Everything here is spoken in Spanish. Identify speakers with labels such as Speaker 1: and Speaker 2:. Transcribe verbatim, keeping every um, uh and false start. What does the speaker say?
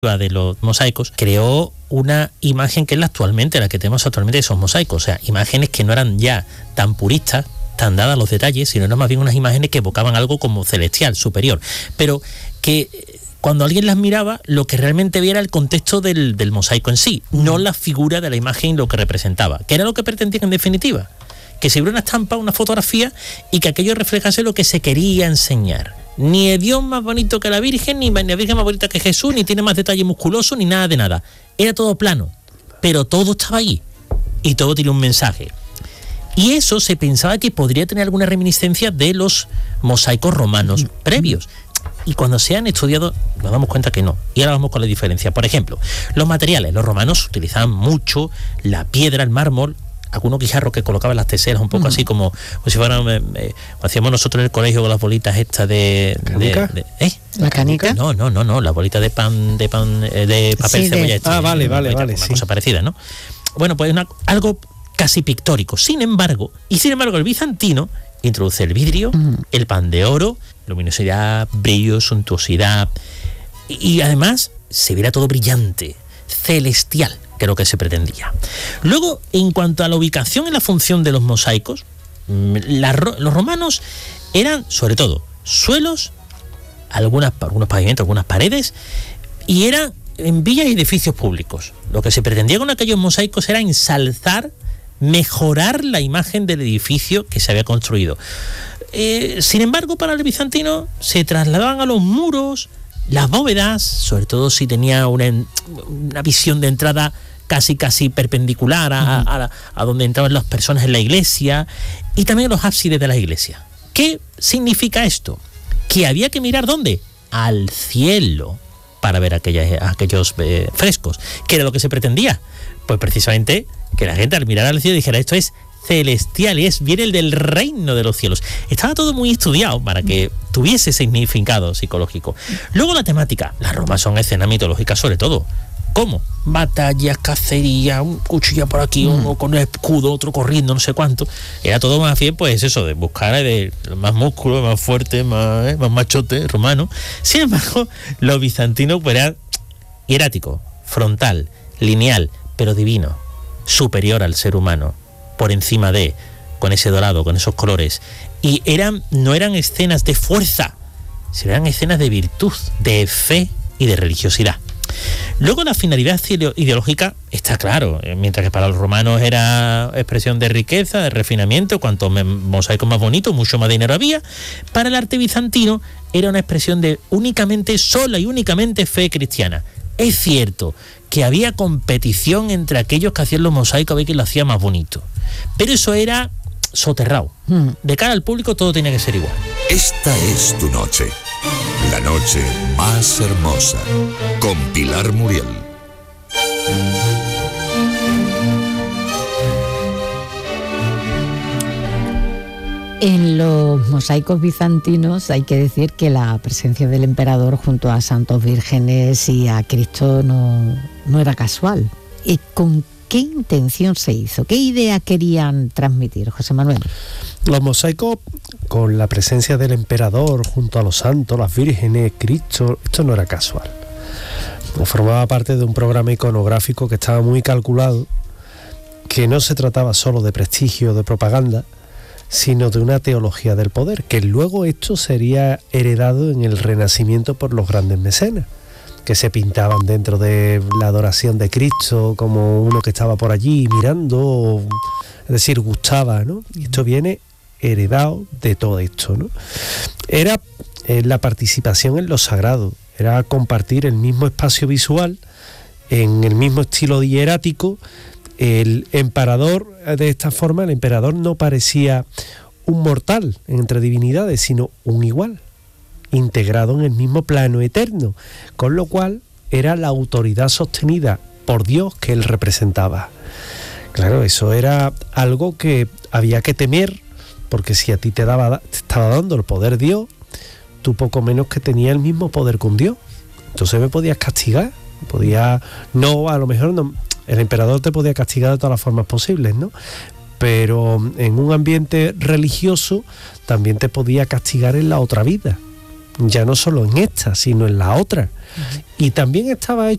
Speaker 1: de los mosaicos, creó una imagen que es la actualmente, la que tenemos actualmente de esos mosaicos, o sea, imágenes que no eran ya tan puristas, tan dadas los detalles, sino eran más bien unas imágenes que evocaban algo como celestial, superior, pero que cuando alguien las miraba, lo que realmente veía era el contexto del, del mosaico en sí, no la figura de la imagen, lo que representaba, que era lo que pretendían en definitiva, que se hubiera una estampa, una fotografía, y que aquello reflejase lo que se quería enseñar. Ni el Dios más bonito que la Virgen, ni la Virgen más bonita que Jesús, ni tiene más detalle musculoso, ni nada de nada. Era todo plano, pero todo estaba ahí, y todo tiene un mensaje. Y eso se pensaba que podría tener alguna reminiscencia de los mosaicos romanos previos. Y cuando se han estudiado, nos damos cuenta que no. Y ahora vamos con la diferencia. Por ejemplo, los materiales. Los romanos utilizaban mucho la piedra, el mármol, algunos guijarros que colocaban las teselas un poco uh-huh. así como, como si fueran, eh, eh, hacíamos nosotros en el colegio con las bolitas estas de...
Speaker 2: ¿Canica?
Speaker 1: De, de ¿eh?
Speaker 3: ¿La canica?
Speaker 1: No, no, no, no, las bolitas de pan, de pan, eh, de papel
Speaker 3: sí,
Speaker 1: cebolla.
Speaker 3: de...
Speaker 1: Este,
Speaker 2: ah, vale, vale,
Speaker 1: una,
Speaker 2: vale.
Speaker 1: Una
Speaker 2: sí.
Speaker 1: cosa parecida, ¿no? Bueno, pues una, algo casi pictórico. Sin embargo, y sin embargo el bizantino introduce el vidrio, uh-huh. el pan de oro, luminosidad, brillo, suntuosidad, y, y además se viera todo brillante, celestial, que es lo que se pretendía. Luego, en cuanto a la ubicación y la función de los mosaicos, la, los romanos eran, sobre todo, suelos, algunas, algunos pavimentos, algunas paredes, y eran en villas y edificios públicos. Lo que se pretendía con aquellos mosaicos era ensalzar, mejorar la imagen del edificio que se había construido. Eh, sin embargo, para el bizantino se trasladaban a los muros, las bóvedas, sobre todo si tenía una, una visión de entrada casi casi perpendicular a, a, a, a donde entraban las personas en la iglesia, y también los ábsides de la iglesia. ¿Qué significa esto? Que había que mirar ¿dónde? Al cielo para ver aquellas, aquellos eh, frescos. ¿Qué era lo que se pretendía? Pues precisamente que la gente al mirar al cielo dijera, esto es celestial, y es viene el del reino de los cielos. Estaba todo muy estudiado para que tuviese significado psicológico. Luego la temática. Las Romas son escenas mitológicas sobre todo. ¿Cómo? Batallas, cacería, un cuchillo por aquí, mm. uno con el escudo, otro corriendo, no sé cuánto. Era todo más bien, pues eso, de buscar de más músculo, más fuerte, más, eh, más machote, romano. Sin embargo, los bizantinos pues eran hierático, frontal, lineal, pero divino, superior al ser humano, por encima de, con ese dorado, con esos colores. Y eran, no eran escenas de fuerza, sino eran escenas de virtud, de fe y de religiosidad. Luego la finalidad ideológica está claro, mientras que para los romanos era expresión de riqueza, de refinamiento, cuanto mosaicos más bonitos, mucho más dinero había. Para el arte bizantino era una expresión de únicamente, sola y únicamente fe cristiana. Es cierto que había competición entre aquellos que hacían los mosaicos, a ver quién lo hacía más bonito, pero eso era soterrado. De cara al público todo tenía que ser igual.
Speaker 4: Esta es tu noche, la noche más hermosa, con Pilar Muriel.
Speaker 3: En los mosaicos bizantinos hay que decir que la presencia del emperador junto a santos vírgenes y a Cristo no, no era casual. ¿Y con qué intención se hizo? ¿Qué idea querían transmitir, José Manuel?
Speaker 2: Los mosaicos con la presencia del emperador junto a los santos, las vírgenes, Cristo, esto no era casual. Formaba parte de un programa iconográfico que estaba muy calculado, que no se trataba solo de prestigio, de propaganda, sino de una teología del poder, que luego esto sería heredado en el Renacimiento por los grandes mecenas, que se pintaban dentro de la adoración de Cristo como uno que estaba por allí mirando, es decir, gustaba, ¿no? Y esto viene heredado de todo esto, ¿no? Era eh, la participación en lo sagrado, era compartir el mismo espacio visual, en el mismo estilo hierático. El emperador, de esta forma, el emperador no parecía un mortal entre divinidades, sino un igual, integrado en el mismo plano eterno, con lo cual era la autoridad sostenida por Dios que él representaba. Claro, eso era algo que había que temer, porque si a ti te, daba, te estaba dando el poder Dios, tú poco menos que tenías el mismo poder con Dios. Entonces me podías castigar, podía, no, a lo mejor no, el emperador te podía castigar de todas las formas posibles, ¿no? Pero en un ambiente religioso también te podía castigar en la otra vida. ya no solo en esta, sino en la otra. Uh-huh. Y también estaba hecho